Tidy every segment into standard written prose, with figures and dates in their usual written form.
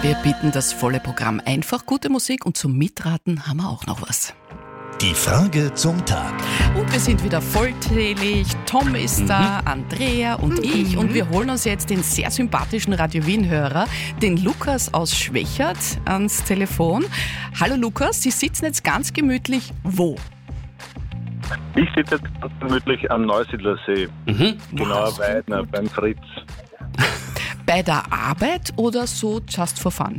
Wir bieten das volle Programm. Einfach gute Musik und zum Mitraten haben wir auch noch was. Die Frage zum Tag. Und wir sind wieder vollzählig. Tom ist da, Andrea und ich. Und wir holen uns jetzt den sehr sympathischen Radio Wien-Hörer, den Lukas aus Schwächert, ans Telefon. Hallo Lukas, Sie sitzen jetzt ganz gemütlich wo? Ich sitze jetzt ganz gemütlich am Neusiedlersee. Genauer Weidner, beim Fritz. Bei der Arbeit oder so just for fun?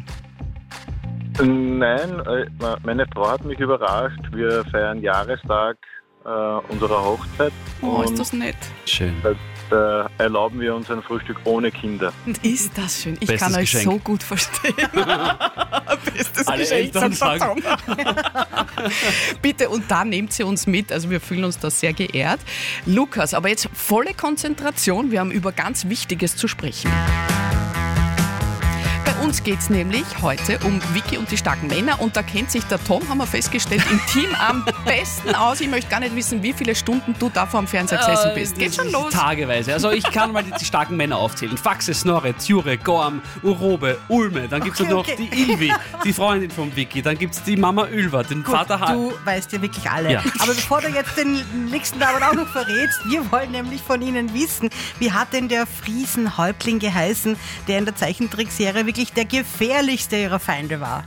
Nein, meine Frau hat mich überrascht. Wir feiern Jahrestag unserer Hochzeit. Oh, ist das nett. Schön. Da erlauben wir uns ein Frühstück ohne Kinder. Ist das schön. Ich Bestes kann euch Geschenk. so gut verstehen. Bestes Alle Geschenk Eltern zum sagen. Bitte, und da nehmt sie uns mit. Also wir fühlen uns da sehr geehrt. Lukas, aber jetzt volle Konzentration. Wir haben über ganz Wichtiges zu sprechen. Bei uns geht es nämlich heute um Vicky und die starken Männer. Und da kennt sich der Tom, haben wir festgestellt, im Team am besten aus. Ich möchte gar nicht wissen, wie viele Stunden du da vor dem Fernseher gesessen bist. Geht schon los. Tageweise. Also ich kann mal die starken Männer aufzählen. Faxe, Snorre, Tjure, Gorm, Urobe, Ulme. Dann gibt es noch die Ilvi, die Freundin von Vicky. Dann gibt es die Mama Ylva, den Gut, Vater du weißt ja wirklich alle. Ja. Aber bevor du jetzt den nächsten Namen auch noch verrätst, wir wollen nämlich von Ihnen wissen, wie hat denn der Friesenhäuptling geheißen, der in der Zeichentrickserie wirklich der gefährlichste ihrer Feinde war?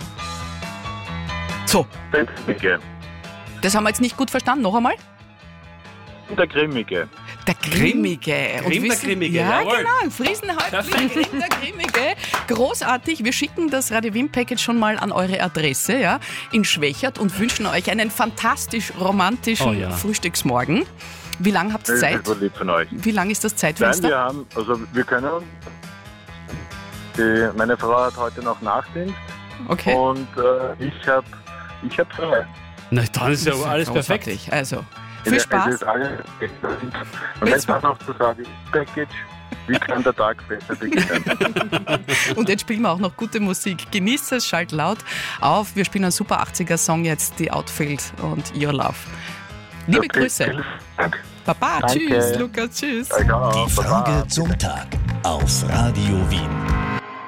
So, Der Grimmige. das haben wir jetzt nicht gut verstanden. Noch einmal? Der Grimmige. Der Grimmige. Grimm der Grimmige, Ja, jawohl. genau. Friesenhäuptling, Grimm der Grimmige. Großartig. Wir schicken das Radio Wien Package schon mal an eure Adresse, ja, in Schwächert und wünschen euch einen fantastisch romantischen Frühstücksmorgen. Wie lange habt ihr Das Zeit? ist so lieb von euch. Wie lang ist das Nein, Zeitfenster? wir können uns. Meine Frau hat heute noch Nachtdienst Okay. und ich hab frei. Na, dann ist ja alles perfekt. Großartig. Also, Es viel ist Spaß. alles. Und jetzt noch zu sagen, Package, wie kann der Tag besser beginnen? Und jetzt spielen wir auch noch gute Musik. Genießt es, schalt laut auf. Wir spielen einen super 80er-Song jetzt, The Outfield und Your Love. Liebe Grüße. Vielen Dank. Baba, Danke. tschüss, Lukas, tschüss. Euch auch. Die Baba. Frage zum Tag auf Radio Wien.